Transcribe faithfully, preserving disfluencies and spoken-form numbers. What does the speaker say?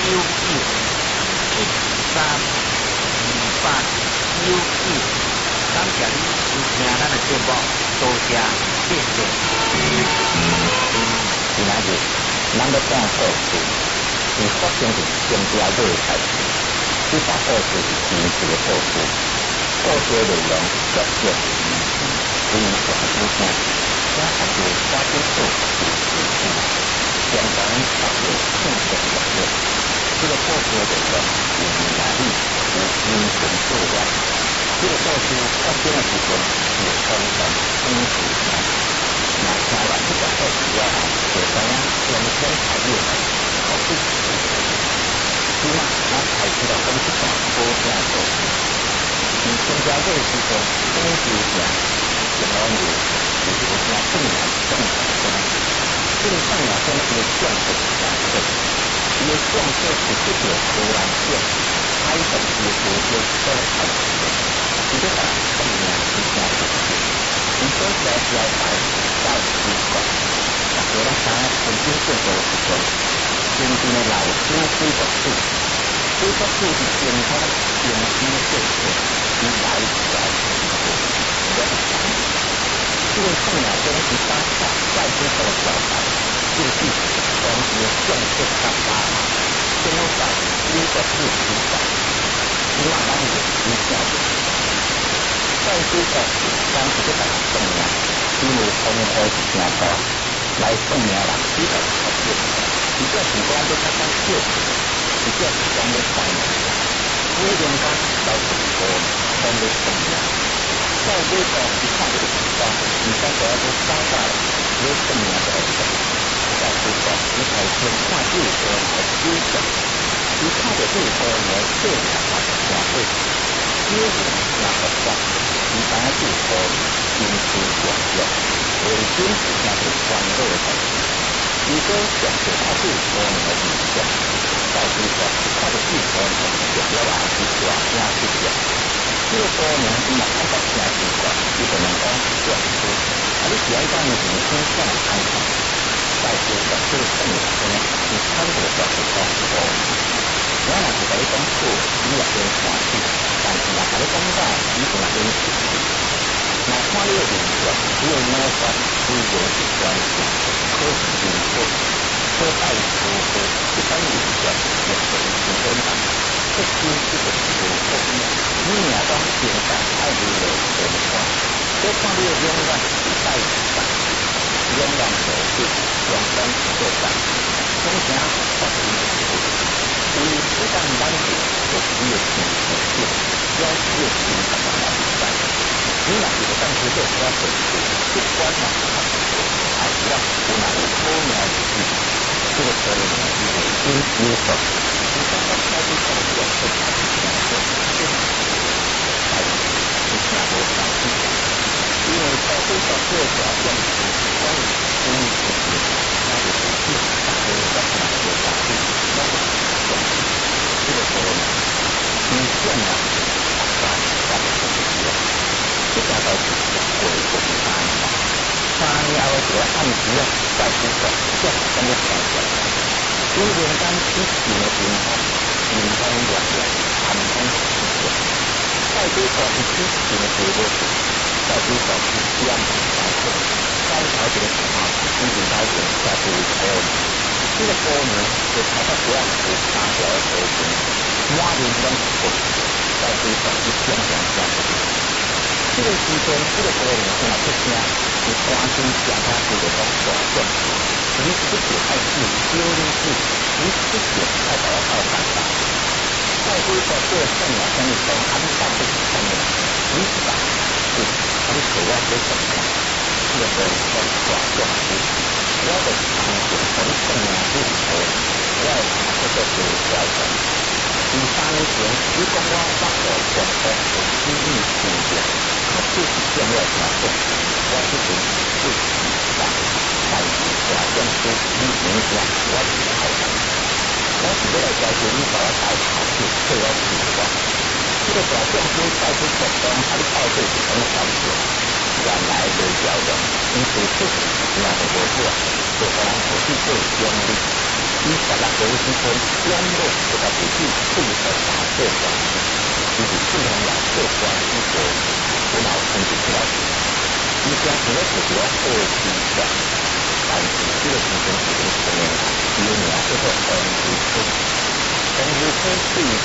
九一三二八九九，感谢你收听咱的节目，多谢谢谢。 今仔日咱要讲故事，是发生伫新加坡的代志。这段故事是真实的故事，故事的内容确实是真实的事情，也还是发生过的事情。相关发生现实的事，这个故事的内容是哪里有真实做的？这个故事发生的时阵是东山新市场。那听完这个故事了后，就知影天天台语好事情。起码咱开始了讲这段好听的故事。伫新加坡的时阵，讲事情就拢有就是有啥困难正常的。这个困难中伊的相对强势，伊的相对是这个突然间开动伊的蝴蝶所产生的，伊要把困难是啥事情？伊所在要带到美国，大家咱知影曾经做过一种真正的老师规国术，规国术是精通经济政策，伊来来成功，了解。这个困难中是当下在这个小孩，就是从伊的相对较大，先要到规国术之上，起码咱有影响力。在这个当时就把它送命，因为风波是真大，来送命人比较较少。比较时光都较较少，比较时光都快了。每年间到成功，风都送命。在这个一看这个时光，你三个都三大了，有送命的一个。在这个你开始看这个的优点，你看着这个呢，这两个社会，优点两个项。你把它做好，因此广用，为君子那是欢乐的。如果想做他做好的理想，在这个他的做好的就要按是大家去讲。这个多年你嘛看到家习惯，你可能讲讲说，啊你只要让你人生上安排，在这个这个生活中，你看到的是讲好。我若是甲你讲错，你也别生气。但是若甲你讲到，你就别生气。若看你的形象，你的模范虽然是关系，可是幸福，可爱舒服，一般形象也是很简单。这心这个是有福的。你若讲情感爱如流水的话，我看你的永远是在上，永远无敌，永远做上，总成发生的事。所以，一旦满足就只有情绪性，要只有情感的来在。你若是当时做我本事，不管哪个看不过，还是要有哪有好命的事，这个可能是内心接受。你刚刚开始做的是他是想做的，还是是下多少次？因为在这个做条件是关于生意的事，那就是去大家在哪个大地都有。这个时候呢，你现在大家大家都是一样，这个到底是过一个三年，三年后这个按时啊，在这个这样跟你讲讲，中间间之前的银行，银行两两谈通事情，在这个是之前的结果，在这个是这样子来做，三条这个情况，一直到现在是还有。这个过年就差不多是三条的过程，满年拢是过，在这个是正常正常。这个时间，这个过年是哪出声？是关心其他这个讲大众，你自己爱去丢进去，你自己爱把它靠办法。在这个做生意生意中，安排的是什么？你是吧？是，他的口味非常强，这个是很大众的。我的事情很重要，不是说我要这个是要的。第三年前，如果我把我全部的精力注掉，它就是重要条件。我是从最大在条件中你影响我的好感。我是为了了解你把我带好去对我喜欢。这个条件中在这个中，它的到底是什么条件？原来的交流，因此自己那个国家，就可能不是最经历， 以十六个之分，两个就到自己四十八岁关系，就是四十六岁关系的，我老亲戚出来，伊家除了自己要好奇的，但是这个情形是很可能的，因为你要做做 N V K，N V K 对